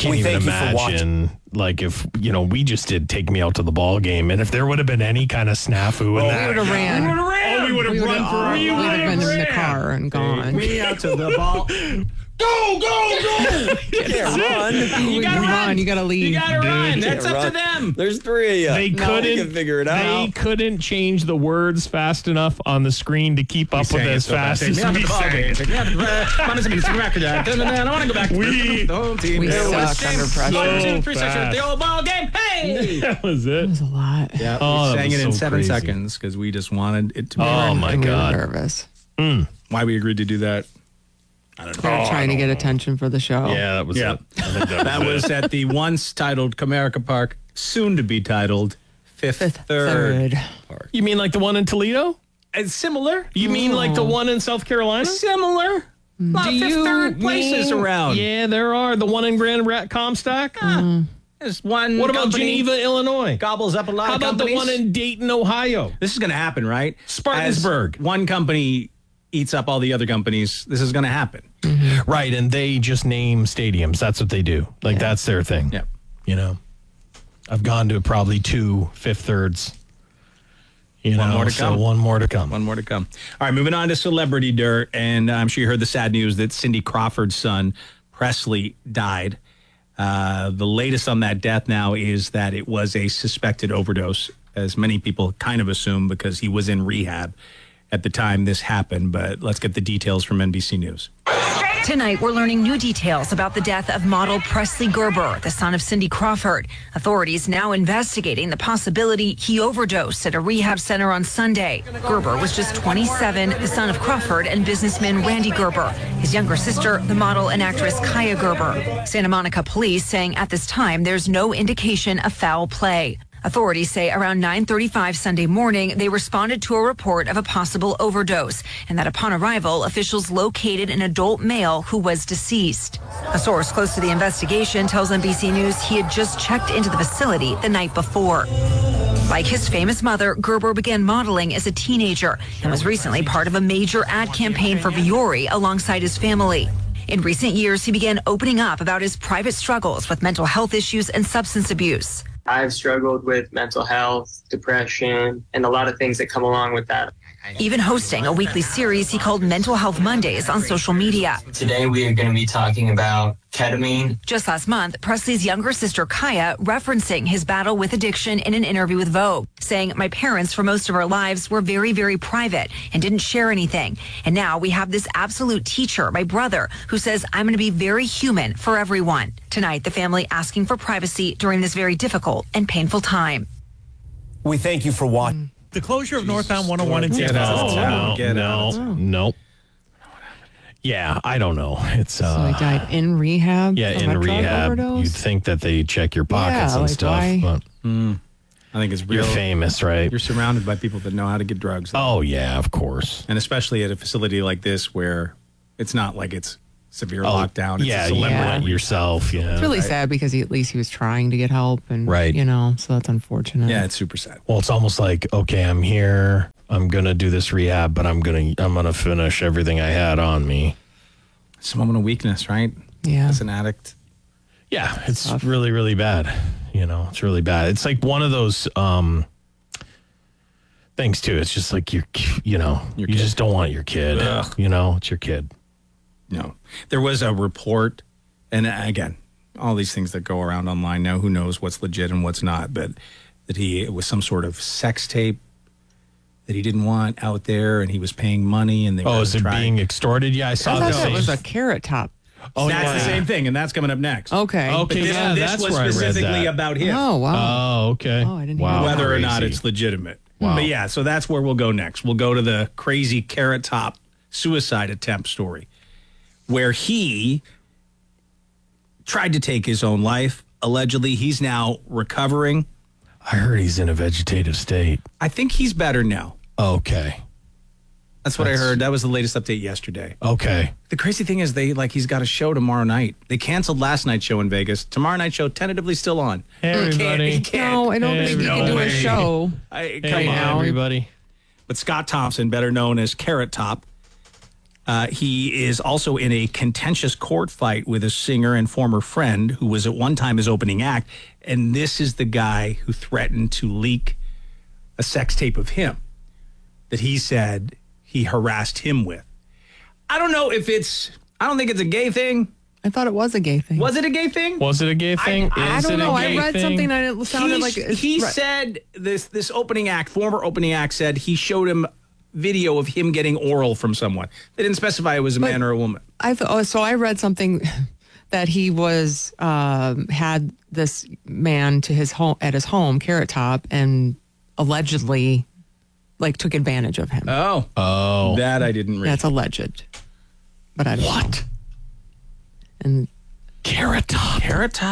can't even imagine, like, if, we just did Take Me Out to the Ball Game, and if there would have been any kind of snafu in that. We would have ran. Oh, we would have run for We would have been in the car and gone. Take me out to the ball. Go! You can't run. You gotta run. You gotta leave. You gotta run. That's up to them. There's 3 of you. They couldn't figure it out. They couldn't change the words fast enough on the screen to keep up with it as fast as we sang. I want to go back to We the whole team. We suck under pressure. 1, 2, 3, section, the old ball game. Hey! That was it. It was a lot. Yeah, Oh, we that sang was it in so 7 crazy. seconds because we just wanted it to be. Oh, my And we were God. nervous. Why we agreed to do that? We were trying to get attention for the show. Yeah, that was Yeah. it. I think That was at the once titled Comerica Park, soon to be titled Fifth Third. You mean like the one in Toledo? It's similar. You mean like the one in South Carolina? Similar. A lot of Fifth Third places around. Yeah, there are. The one in Grand Comstock? There's one. What about company Geneva, Illinois? Gobbles up a lot How of about the companies. one in Dayton, Ohio? This is going to happen, right? Spartansburg. As one company eats up all the other companies. This is going to happen. Right, and they just name stadiums. That's what they do. Like, that's their thing. Yep. I've gone to probably 2 Fifth Thirds. One more to come. One more to come. One more to come. All right, moving on to celebrity dirt. And I'm sure you heard the sad news that Cindy Crawford's son, Presley, died. The latest on that death now is that it was a suspected overdose, as many people kind of assume because he was in rehab at the time this happened. But let's get the details from NBC News. Tonight, we're learning new details about the death of model Presley Gerber, the son of Cindy Crawford. Authorities now investigating the possibility he overdosed at a rehab center on Sunday. Gerber was just 27, the son of Crawford and businessman Randy Gerber. His younger sister, the model and actress Kaya Gerber. Santa Monica police saying at this time there's no indication of foul play. Authorities say around 9:35 Sunday morning, they responded to a report of a possible overdose, and that upon arrival, officials located an adult male who was deceased. A source close to the investigation tells NBC News he had just checked into the facility the night before. Like his famous mother, Gerber began modeling as a teenager and was recently part of a major ad campaign for Vuori alongside his family. In recent years, he began opening up about his private struggles with mental health issues and substance abuse. I've struggled with mental health, depression, and a lot of things that come along with that. Even hosting a weekly series he called Mental Health Mondays on social media. Today we are going to be talking about ketamine. Just last month, Presley's younger sister Kaya referencing his battle with addiction in an interview with Vogue, saying, "My parents for most of our lives were very, very private and didn't share anything. And now we have this absolute teacher, my brother, who says I'm going to be very human for everyone." Tonight, the family asking for privacy during this very difficult and painful time. We thank you for watching. The closure of Northbound 101 and 2. Get out. No. Yeah, I don't know. It's So he died in rehab. yeah, from in a drug rehab. overdose? You'd think that they check your pockets Yeah, and like stuff, why? but I think it's real. you're famous, right? You're surrounded by people that know how to get drugs. Oh yeah, of course. And especially at a facility like this where it's not like it's severe lockdown. It's Yeah, a you celebrity. want yourself. Yeah, It's really sad because at least he was trying to get help, and Right. so that's unfortunate. Yeah, it's super sad. Well, it's almost like, okay, I'm here. I'm gonna do this rehab, but I'm gonna finish everything I had on me. It's a moment of weakness, right? Yeah. As an addict. Yeah, it's really, really bad. It's really bad. It's like one of those things too. It's just like you kid. just don't want your kid. Ugh. It's your kid. No. There was a report, and again, all these things that go around online now, who knows what's legit and what's not, but that it was some sort of sex tape that he didn't want out there, and he was paying money, and they were Is it being extorted? Yeah, I I saw thought that. that was a Carrot Top. That's the same thing, and that's coming up next. Okay. Okay, But yeah, this that's was where I read specifically that. about him. Oh, wow. Oh, okay. Oh, I didn't hear wow, that. Whether or not crazy. it's legitimate. Wow. But yeah, so that's where we'll go next. We'll go to the crazy Carrot Top suicide attempt story, where he tried to take his own life. Allegedly, he's now recovering. I heard he's in a vegetative state. I think he's better now. Okay. That's what I heard. That was the latest update yesterday. Okay. The crazy thing is he's got a show tomorrow night. They canceled last night's show in Vegas. Tomorrow night's show tentatively still on. Hey, everybody. He can't. No, I don't think he can do a show. Come Hey, on. everybody. But Scott Thompson, better known as Carrot Top, He is also in a contentious court fight with a singer and former friend who was at one time his opening act. And this is the guy who threatened to leak a sex tape of him that he said he harassed him with. I don't know if I don't think it's a gay thing. I thought it was a gay thing. Was it a gay thing? Was it a gay thing? I don't know. I read something and it sounded like he said this opening act, former opening act, said he showed him video of him getting oral from someone. They didn't specify it was a man or a woman. So I read something that he was had this man to his home at his home, Carrot Top, and allegedly took advantage of him. Oh, that I didn't read. That's alleged, but I don't know. And Carrot Top.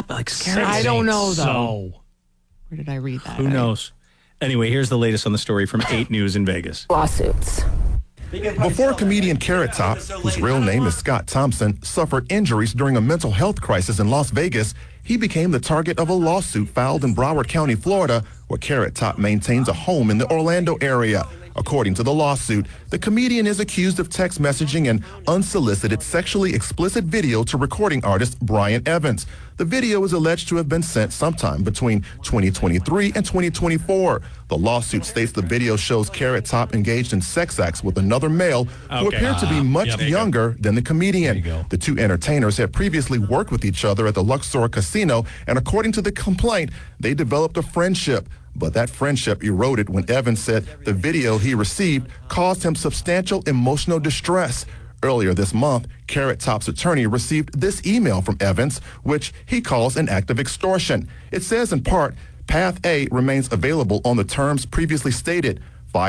I don't know though. Where did I read that? Who knows? Anyway, here's the latest on the story from 8 News in Vegas. Lawsuits. Before comedian Carrot Top, whose real name is Scott Thompson, suffered injuries during a mental health crisis in Las Vegas, he became the target of a lawsuit filed in Broward County, Florida, where Carrot Top maintains a home in the Orlando area. According to the lawsuit, the comedian is accused of text messaging an unsolicited sexually explicit video to recording artist Brian Evans. The video is alleged to have been sent sometime between 2023 and 2024. The lawsuit states the video shows Carrot Top engaged in sex acts with another male who appeared to be much younger than the comedian. The two entertainers had previously worked with each other at the Luxor Casino, and according to the complaint, they developed a friendship. But that friendship eroded when Evans said the video he received caused him substantial emotional distress. Earlier this month, Carrot Top's attorney received this email from Evans, which he calls an act of extortion. It says in part, Path A remains available on the terms previously stated,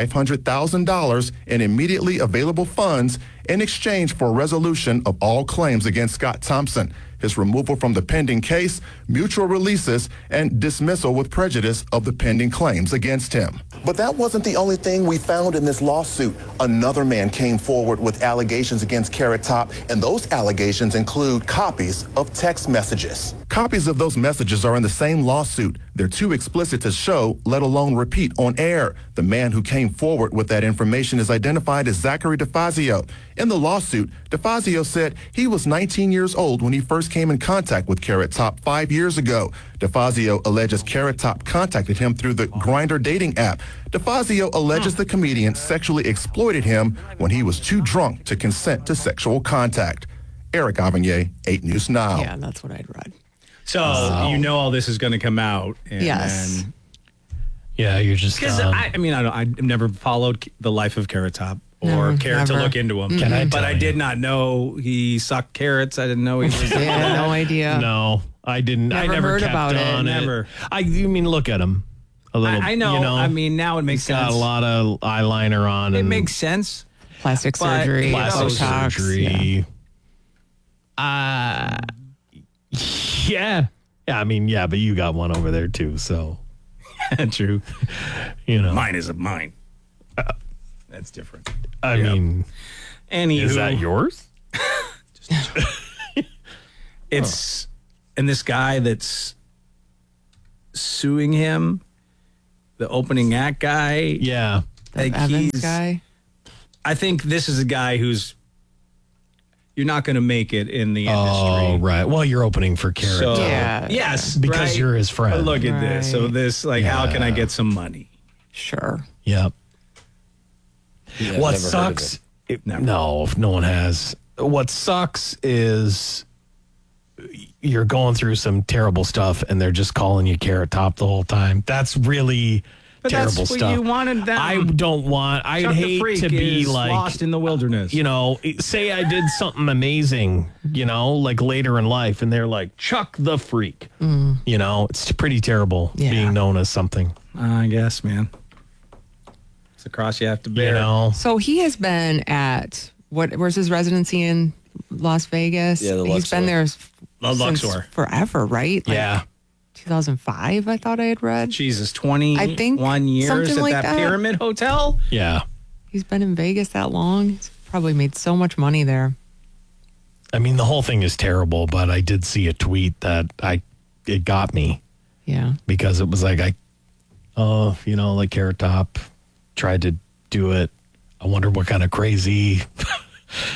$500,000 in immediately available funds in exchange for resolution of all claims against Scott Thompson, his removal from the pending case, mutual releases, and dismissal with prejudice of the pending claims against him. But that wasn't the only thing we found in this lawsuit. Another man came forward with allegations against Carrot Top, and those allegations include copies of text messages. Copies of those messages are in the same lawsuit. They're too explicit to show, let alone repeat on air. The man who came forward with that information is identified as Zachary DeFazio. In the lawsuit, DeFazio said he was 19 years old when he first came in contact with Carrot Top 5 years ago. DeFazio alleges Carrot Top contacted him through the Grindr dating app. DeFazio alleges the comedian sexually exploited him when he was too drunk to consent to sexual contact. Eric Avignon, 8 News Now. Yeah, that's what I'd read. So you know all this is going to come out. And Yes. Yeah, you're just Because I've never followed the life of Carrot Top or No, cared to never. look into him. Can I But tell I you? did not know he sucked carrots. I didn't know he was. Yeah, no idea. No, I didn't. I Never never heard kept about it. on Never. I mean, look at him. A little. I know. You know. I mean, now it makes He's got sense. a lot of eyeliner on. It and makes sense. Plastic But, surgery, plastic Botox. surgery. Yeah. I mean, yeah, but you got one over there too, so True. you know. Mine isn't mine. That's different. I mean, Anywho, is that yours? It's and this guy that's suing him, the opening act guy. Yeah. Like Evans guy. I think this is a guy who's you're not going to make it in the Oh, industry. right. Well, you're opening for Carrot. So, Yeah. yes, Because right? you're his friend. But look at this. So Right. this, how can I get some money? Sure. Yep. Yeah, What never heard of sucks? it. No, if no one has. What sucks is you're going through some terrible stuff, and they're just calling you Carrot Top the whole time. That's really But terrible that's what stuff. you wanted them. I don't want. I'd Chuck the hate Freak to be is like lost in the wilderness. You know, say I did something amazing, you know, like later in life, and they're like, Chuck the Freak. You know, it's pretty terrible Yeah. being known as something, I guess, man. It's a cross you have to bear. you know. So he has been at where's his residency in Las Vegas? Yeah, the He's Luxor. been there The since Luxor. forever, right? Like Yeah. 2005, I thought I had read. Jesus, 21 years something at like that that. Pyramid Hotel? Yeah. He's been in Vegas that long. He's probably made so much money there. I mean, the whole thing is terrible, but I did see a tweet that it got me Yeah. because it was like, you know, like Carrot Top tried to do it. I wonder what kind of crazy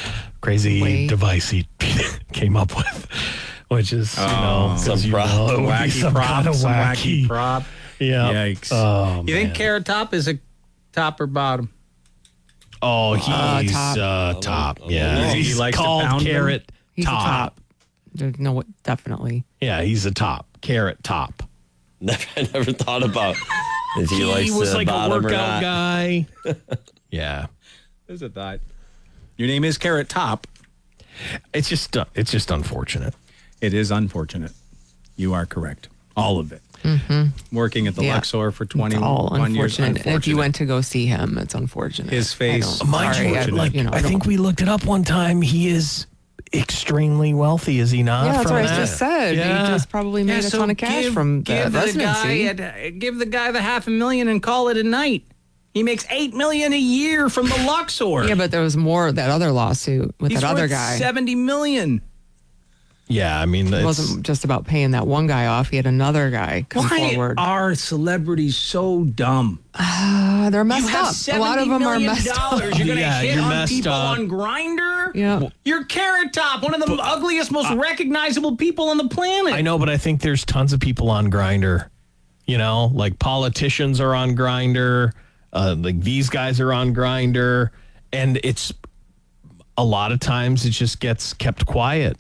crazy Way. device he came up with, which is some it would be Wacky some prop, kind of some wacky. wacky prop. Yeah. Yikes. Oh, You think man. Carrot Top is a top or bottom? Oh, he's top. top. Yeah, He he's likes to called pound them? Carrot He's Top. a top. There's no, definitely. Yeah, he's a top. Carrot Top. I never thought about if he likes was the like a bottom or workout not. guy. Yeah, There's a thought. Your name is Carrot Top. it's just unfortunate. It is unfortunate. You are correct. All of it. Working at the Yeah. Luxor for It's all 21 years. unfortunate. And if you went to go see him, it's unfortunate. His face- I don't- Mind sorry, you, I- like, you know, I don't- think we looked it up one time. He is extremely wealthy, is he not? Yeah, that's from what I that? just said. Yeah. He just probably made a ton of cash from the residency. Give the guy the $500,000 and call it a night. He makes $8 million a year from the Luxor. Yeah, but there was more, that other lawsuit with He's that other worth guy. $70 million. Yeah, I mean, It wasn't just about paying that one guy off. He had another guy come Why forward. are celebrities so dumb? They're You messed have up. $70 A lot of them are million. messed up. You're going to Yeah, hit you're on messed people up. on Grindr? Yeah. You're Carrot Top, one of the ugliest, most recognizable people on the planet. I know, but I think there's tons of people on Grindr. You know, like politicians are on Grindr. Like these guys are on Grindr, and it's a lot of times it just gets kept quiet.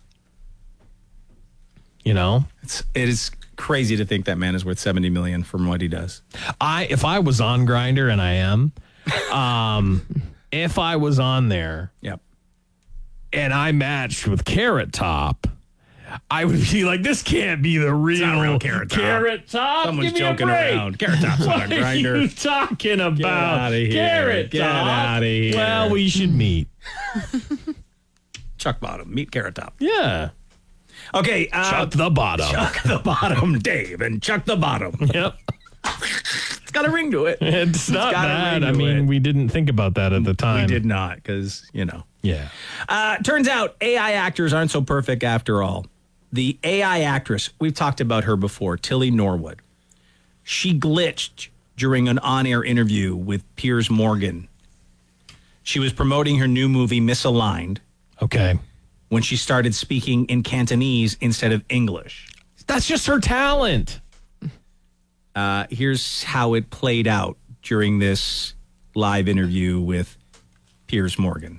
You know, It is crazy to think that man is worth $70 million from what he does. if I was on Grindr, and I am, if I was on there Yep. and I matched with Carrot Top, I would be like, this can't be the real, not real Carrot Top. Carrot Top. Someone's Give me a joking break. around. Carrot Top's What on are Grindr. you talking about? outta here. Carrot Get Top. outta here. Well, we should meet. Chuck Bottom. Meet Carrot Top. Yeah. Okay. Chuck the bottom. Chuck the Bottom, Dave, and Chuck the Bottom. Yep. It's got a ring to it. It's not got a bad. ring I to mean, it. we didn't think about that at the time. We did not, because, you know. Yeah. Turns out AI actors aren't so perfect after all. The AI actress, we've talked about her before, Tilly Norwood. She glitched during an on-air interview with Piers Morgan. She was promoting her new movie, Misaligned, Okay. when she started speaking in Cantonese instead of English. That's just her talent. Here's how it played out during this live interview with Piers Morgan.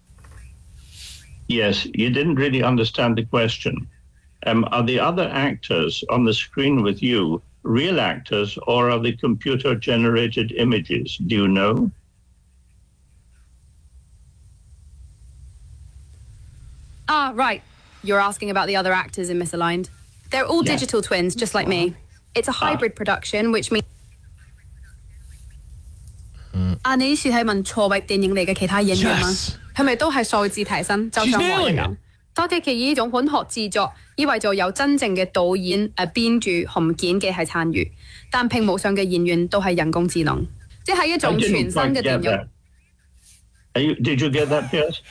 Yes, you didn't really understand the question. Are the other actors on the screen with you real actors, or are they computer-generated images? Do you know? Ah, right. You're asking about the other actors in Misaligned. They're all Yeah. digital twins, just like me. It's a hybrid production, which means 你呢次係問錯位電影嚟嘅其他演員嗎？ Yes. 係咪都係數字提升？就 She's 像我 nailing 一樣。多啲嘅呢種本學製作，意味著有真正嘅導演、編劇同剪嘅係參與，但屏幕上嘅演員都係人工智能，即係一 I 種 didn't 全新 quite 嘅 get 電影 that.。Did you get that, Piers?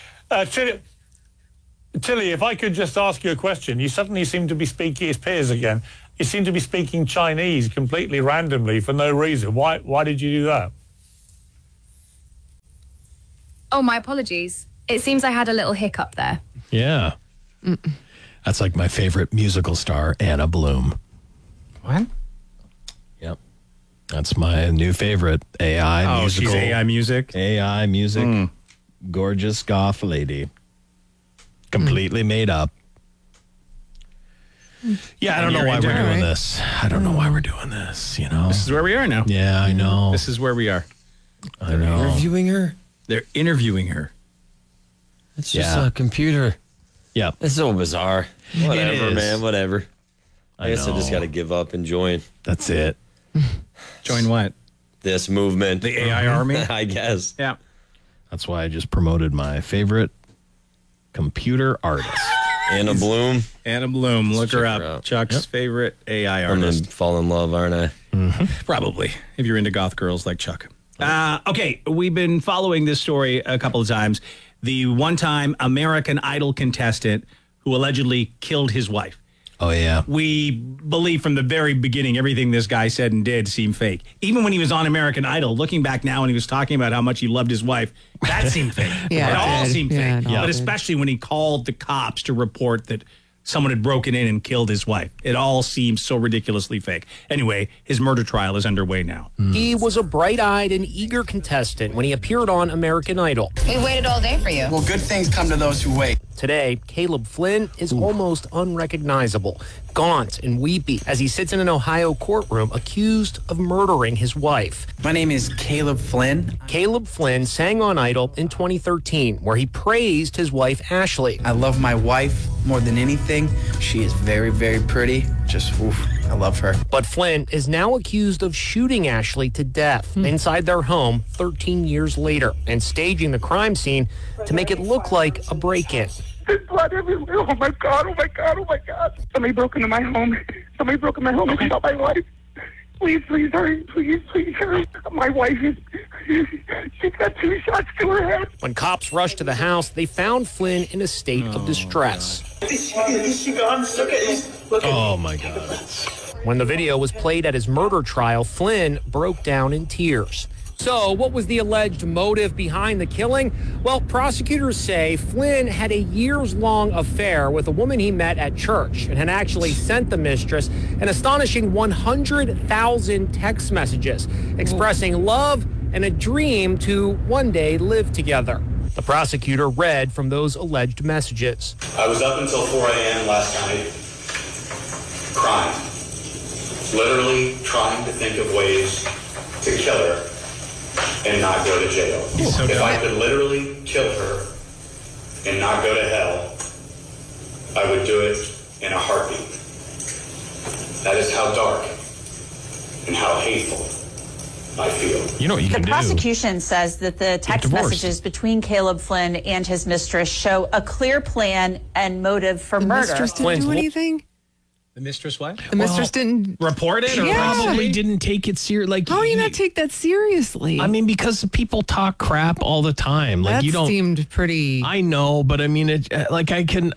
Tilly, if I could just ask you a question. You suddenly seem to be speaking as Piers again. You seem to be speaking Chinese completely randomly for no reason. Why did you do that? Oh, my apologies. It seems I had a little hiccup there. Yeah. That's like my favorite musical star, Anna Bloom. What? Yep. That's my new favorite AI musical. She's AI music? AI music. Gorgeous goth lady. Completely made up. Yeah, I don't know why we're doing this. I don't know why we're doing this, you know. This is where we are now. Yeah, I know. This is where we are. I know. Interviewing her? They're interviewing her. It's just a computer. Yeah. It's so bizarre. Whatever, is. man. Whatever. I guess I just know. got to give up and join That's it. Join what? this movement. The AI army? I guess. Yeah. That's why I just promoted my favorite computer artist. Anna Bloom. Anna Bloom. Look her check up. her out. Chuck's favorite AI I'm going artist. to fall in love, aren't I? Probably, if you're into goth girls like Chuck. Okay, we've been following this story a couple of times. The one-time American Idol contestant who allegedly killed his wife. Oh, yeah. We believe from the very beginning everything this guy said and did seemed fake. Even when he was on American Idol, looking back now when he was talking about how much he loved his wife, that seemed fake. Yeah, it all did. seemed Yeah, fake. it all But did. especially when he called the cops to report that someone had broken in and killed his wife. It all seems so ridiculously fake. Anyway, his murder trial is underway now. He was a bright-eyed and eager contestant when he appeared on American Idol. We waited all day for you. Well, good things come to those who wait. Today, Caleb Flynn is almost unrecognizable, gaunt and weepy as he sits in an Ohio courtroom accused of murdering his wife. My name is Caleb Flynn. Caleb Flynn sang on Idol in 2013, where he praised his wife, Ashley. I love my wife more than anything. She is very, very pretty. Just, oof, I love her. But Flynn is now accused of shooting Ashley to death inside their home 13 years later and staging the crime scene to make it look like a break-in. There's blood everywhere. Oh my God, oh my God, oh my God. Somebody broke into my home. Somebody broke in my home and shot my wife. Please, please hurry. Please, please hurry. My wife she's got 2 shots to her head. When cops rushed to the house, they found Flynn in a state of distress. Is she gone? Look at Oh, my God. When the video was played at his murder trial, Flynn broke down in tears. So, what was the alleged motive behind the killing? Well, prosecutors say Flynn had a years-long affair with a woman he met at church and had actually sent the mistress an astonishing 100,000 text messages expressing love and a dream to one day live together. The prosecutor read from those alleged messages. I was up until 4 a.m. last night, crying. Literally trying to think of ways to kill her and not go to jail. If I could literally kill her and not go to hell, I would do it in a heartbeat. That is how dark and how hateful I feel. You know what you can The do? prosecution says that the text divorced. messages between Caleb Flynn and his mistress show a clear plan and motive for murder. Mistress didn't do anything. The mistress what? The mistress didn't report it, or Yeah. Probably didn't take it serious. Like, How do you not take that seriously? I mean, because people talk crap all the time. Like, that you don't. seemed pretty. I know, but I mean, like, I can.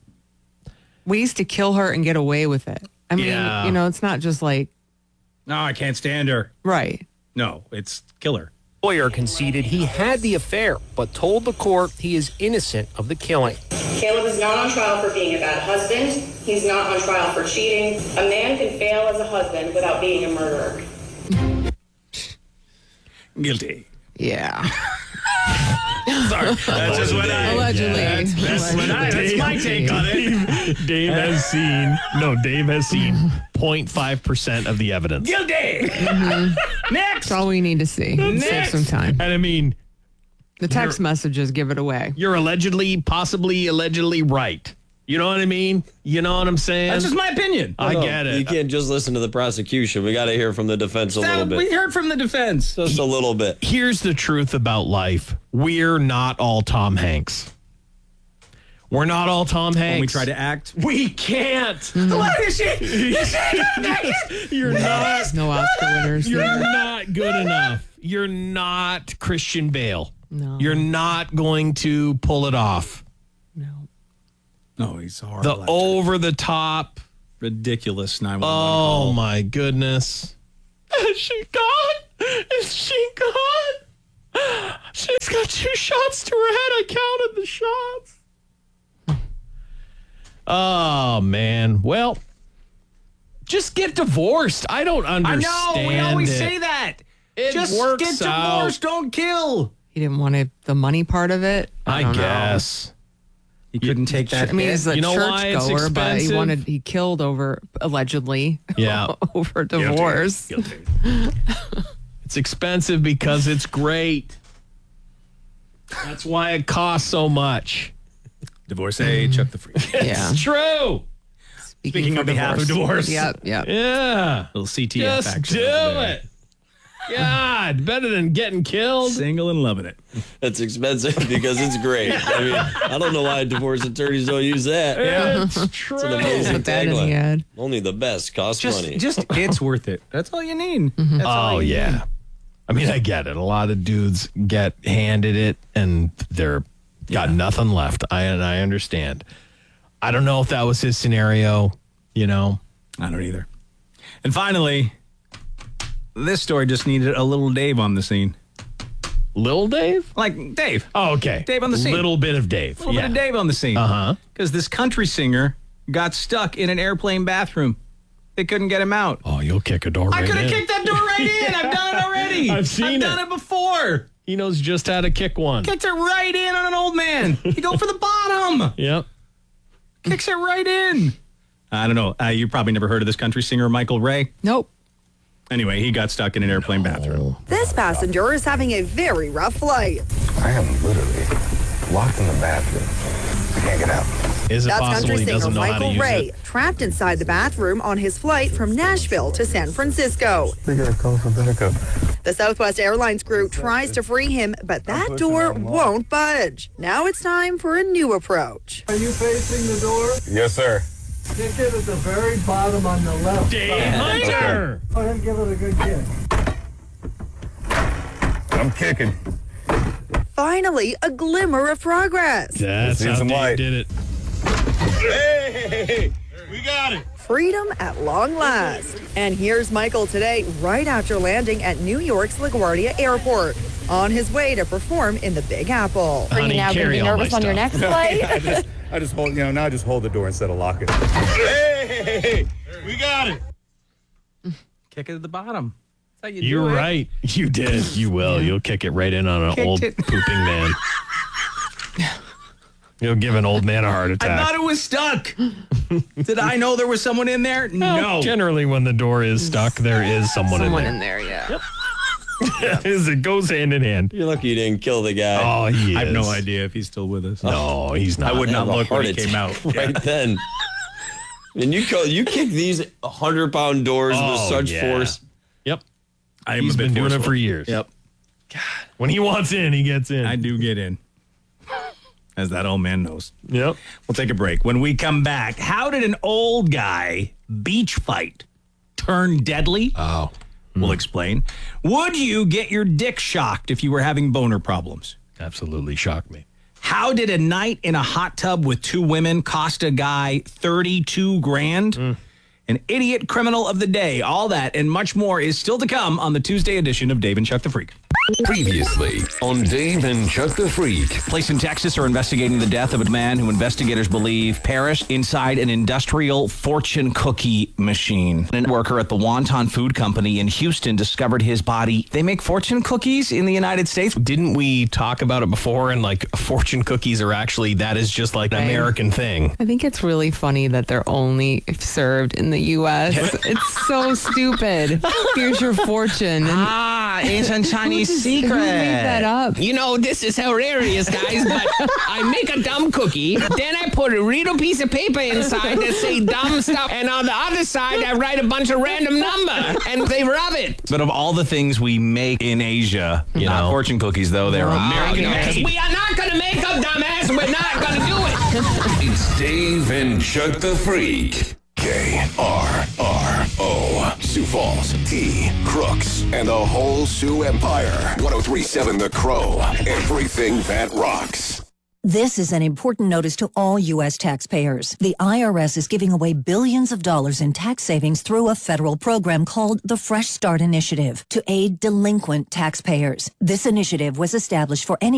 Ways to kill her and get away with it. I mean, Yeah. you know, it's not just like No, I can't stand her. right. No, it's killer. Lawyer conceded he had the affair, but told the court he is innocent of the killing. Caleb is not on trial for being a bad husband. He's not on trial for cheating. A man can fail as a husband without being a murderer. Guilty. Yeah. Sorry. That's just what I... Allegedly. That's my take on it. Dave has seen 0.5% of the evidence. Guilty. Mm-hmm. Next. That's all we need to see. Save some time. And I mean, The text messages give it away. you're allegedly right. You know what I mean? You know what I'm saying? That's just my opinion. I get it. You can't just listen to the prosecution. We got to hear from the defense a little bit. We heard from the defense. Just a little bit. Here's the truth about life. We're not all Tom Hanks. We're not all Tom Hanks. When we try to act. We can't. What is she? You're not. No Oscar winners. You're there. not good enough. You're not Christian Bale. No. You're not going to pull it off. No, he's hard. The over the top, ridiculous 911 Oh call. my goodness. Is she gone? Is she gone? She's got 2 shots to her head. I counted the shots. Oh man. Well, just get divorced. I don't understand. I know. We always it. say that. It Just works get out. divorced. Don't kill. He didn't want the money part of it. I don't know. guess. He couldn't take that. I mean, he's a You know why it's churchgoer, but expensive? he killed over, allegedly, Yeah. over divorce. Guilty. It's expensive because it's great. That's why it costs so much. Divorcee, Chuck the Freak. Yeah. It's true. Speaking on behalf of divorce. Yep. Yeah. Little CTF Just action. do over there. it. God, better than getting killed. Single and loving it. It's expensive because it's great. I mean, I don't know why divorce attorneys don't use that. It's true. It's an amazing Put that in the tagline. ad. Only the best cost money. Just it's worth it. That's all you need. That's all Oh, you yeah. need. I mean, I get it. A lot of dudes get handed it and they're got nothing left. I understand. I don't know if that was his scenario. You know? I don't either. And finally, this story just needed a little Dave on the scene. Lil Dave? Like Dave. Oh, okay. Dave on the scene. Little bit of Dave. A little bit of Dave on the scene. Uh-huh. Because this country singer got stuck in an airplane bathroom. They couldn't get him out. Oh, you'll kick a door right in. I could have kicked that door right in. I've done it already. I've done it before. He knows just how to kick one. Kicked it right in on an old man. You go for the bottom. Yep. Kicks it right in. I don't know. You probably never heard of this country singer, Michael Ray. Nope. Anyway, he got stuck in an airplane bathroom. This passenger is having a very rough flight. I am literally locked in the bathroom. I can't get out. Is it That's possible country he singer doesn't know how to Michael use Ray, it? trapped inside the bathroom on his flight from Nashville to San Francisco. They gotta call for backup. The Southwest Airlines crew tries to free him, but that door won't budge. Now it's time for a new approach. Are you facing the door? Yes, sir. Kick it at the very bottom on the left. Dave Hunter! Go ahead and give it a good kick. I'm kicking. Finally, a glimmer of progress. That's how Dave did it. Hey, we got it. Freedom at long last. And here's Michael today, right after landing at New York's LaGuardia Airport, on his way to perform in the Big Apple. Are you now going to be nervous on your next flight? I just hold, now I just hold the door instead of lock it. Hey, we got it. Kick it at the bottom. That's how you You're do it. right. You did. You will. You'll kick it right in on an Kicked old it. pooping man. You'll give an old man a heart attack. I thought it was stuck. Did I know there was someone in there? No. Generally, when the door is stuck, there is someone in there. yeah. Yep. It goes hand in hand. You're lucky you didn't kill the guy. Oh, he is. I have no idea if he's still with us. No, he's not. I would not Have a look when heart he came out. attack right then. And you kick these 100-pound doors with such force. Yep. I am He's a bit been doing it forceful. for years. Yep. When he wants in, he gets in. I do get in. As that old man knows. Yep. We'll take a break. When we come back, how did an old guy beach fight turn deadly? Oh. We'll explain. Would you get your dick shocked if you were having boner problems? Absolutely shocked me. How did a night in a hot tub with two women cost a guy $32,000? An idiot criminal of the day. All that and much more is still to come on the Tuesday edition of Dave and Chuck the Freak. Previously on Dave and Chuck the Freak. Police in Texas are investigating the death of a man who investigators believe perished inside an industrial fortune cookie machine. A worker at the Wonton Food Company in Houston discovered his body. They make fortune cookies in the United States. Didn't we talk about it before? And like fortune cookies are actually, that is just like an American thing. I think it's really funny that they're only served in the U.S. It's so stupid. Here's your fortune. It's a Chinese secret. Who made that up? You know, this is hilarious, guys, but I make a dumb cookie, then I put a little piece of paper inside that say dumb stuff, and on the other side, I write a bunch of random number, and they rub it. But of all the things we make in Asia, not fortune cookies, though, they're American Because made. we are not going to make up, dumbass. We're not going to do it. It's Dave and Chuck the Freak. KRRO. Sioux Falls, T, Crooks, and the whole Sioux Empire. 1037 The Crow. Everything that rocks. This is an important notice to all U.S. taxpayers. The IRS is giving away billions of dollars in tax savings through a federal program called the Fresh Start Initiative to aid delinquent taxpayers. This initiative was established for any